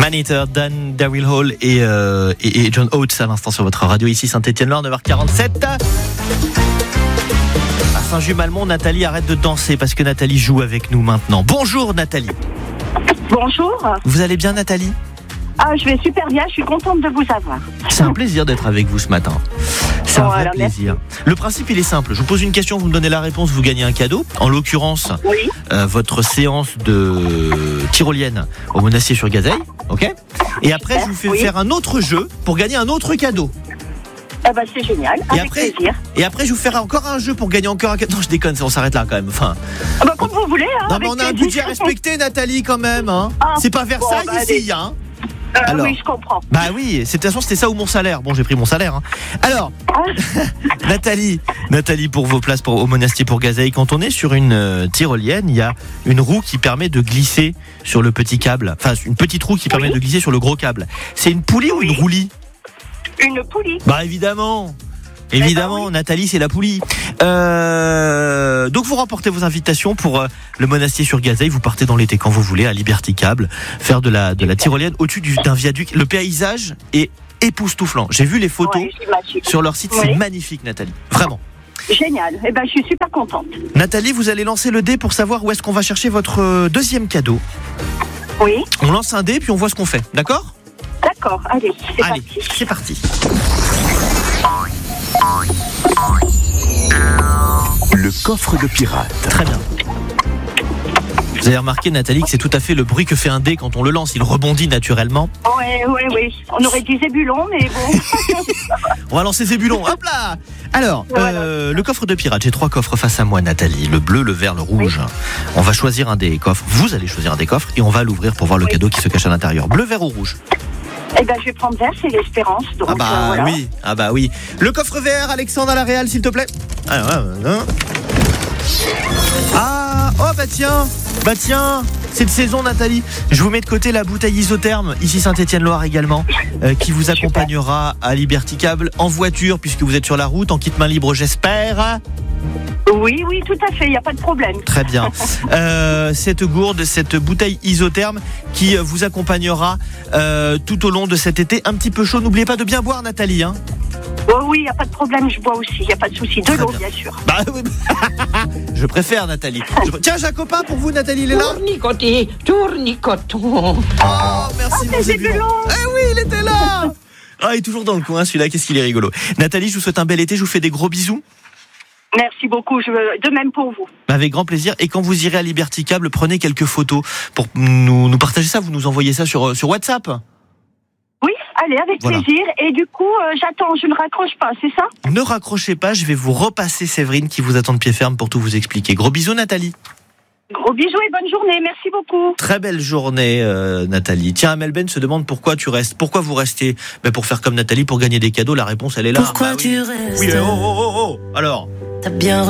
Maneater, Dan Daryl Hall et John Oates à l'instant sur votre radio ici Saint-Étienne-Loire, 9h47. À Saint-Just-Malmont, Nathalie arrête de danser parce que Nathalie joue avec nous maintenant. Bonjour Nathalie. Bonjour. Vous allez bien Nathalie ? Je vais super bien, je suis contente de vous avoir. C'est un plaisir d'être avec vous ce matin. C'est un vrai plaisir. Merci. Le principe il est simple, je vous pose une question, vous me donnez la réponse, vous gagnez un cadeau. En l'occurrence, votre séance de tyrolienne au Monastier-sur-Gazeille, ok ? Et après je vous fais faire un autre jeu pour gagner un autre cadeau. C'est génial, avec plaisir. Et après, je vous ferai encore un jeu pour gagner encore un cadeau. Non, je déconne, on s'arrête là quand même. Enfin. Comme vous voulez. Non, mais on a un budget à respecter, Nathalie, quand même. Hein. C'est pas Versailles ici, hein. Alors, oui, je comprends. Bah oui, de toute façon, c'était ça ou mon salaire. Bon, j'ai pris mon salaire. Hein. Alors, Nathalie, pour vos places au Monastier pour Gazeille, quand on est sur une tyrolienne, il y a une roue qui permet de glisser sur le petit câble. Enfin, une petite roue qui permet de glisser sur le gros câble. C'est une poulie ou une roulie ? Une poulie. Bah évidemment, Nathalie, c'est la poulie. Donc vous remportez vos invitations pour le Monastier sur Gazeille. Vous partez dans l'été quand vous voulez à Liberty Cable, faire de la tyrolienne au-dessus d'un viaduc. Le paysage est époustouflant. J'ai vu les photos sur leur site, c'est magnifique Nathalie, vraiment. Génial, je suis super contente. Nathalie, vous allez lancer le dé pour savoir où est-ce qu'on va chercher votre deuxième cadeau. Oui. On lance un dé puis on voit ce qu'on fait, d'accord ? D'accord, allez, c'est parti. Le coffre de pirate. Très bien. Vous avez remarqué, Nathalie, que c'est tout à fait le bruit que fait un dé quand on le lance. Il rebondit naturellement. Oui. On aurait dit Zébulon, mais bon. On va lancer Zébulon. Hop là. Alors, le coffre de pirate. J'ai 3 coffres face à moi, Nathalie. Le bleu, le vert, le rouge. On va choisir un des coffres. Vous allez choisir un des coffres et on va l'ouvrir pour voir le cadeau qui se cache à l'intérieur. Bleu, vert ou rouge ? Je vais prendre vert, c'est l'espérance. Donc, oui. Le coffre vert, Alexandre à la Réal, s'il te plaît. Tiens, c'est de saison, Nathalie. Je vous mets de côté la bouteille isotherme, ici Saint-Étienne-Loire également, qui vous accompagnera à Liberty Cable en voiture, puisque vous êtes sur la route, en kit main libre, j'espère. Oui, tout à fait, il n'y a pas de problème. Très bien. Cette gourde, cette bouteille isotherme qui vous accompagnera tout au long de cet été un petit peu chaud. N'oubliez pas de bien boire, Nathalie. Hein. Oui, il n'y a pas de problème, je bois aussi, il n'y a pas de souci. De l'eau, bien sûr. Je préfère, Nathalie. Tiens, j'ai un copain pour vous, Nathalie, il est là. Tournicoton. Oh, merci, mon Zébulon. Oui, il était là. Il est toujours dans le coin, celui-là, qu'est-ce qu'il est rigolo. Nathalie, je vous souhaite un bel été, je vous fais des gros bisous. Merci beaucoup, de même pour vous. Avec grand plaisir. Et quand vous irez à Liberty Cable, prenez quelques photos pour nous partager ça. Vous nous envoyez ça sur WhatsApp. Oui, allez, avec plaisir. Et du coup, j'attends, je ne raccroche pas, c'est ça ? Ne raccrochez pas, je vais vous repasser Séverine qui vous attend de pied ferme pour tout vous expliquer. Gros bisous, Nathalie. Gros bisous et bonne journée, merci beaucoup. Très belle journée, Nathalie. Tiens, Amel Ben se demande pourquoi tu restes. Pourquoi vous restez ? Pour faire comme Nathalie, pour gagner des cadeaux. La réponse, elle est là. Pourquoi tu restes ? Oui, Alors. T'as bien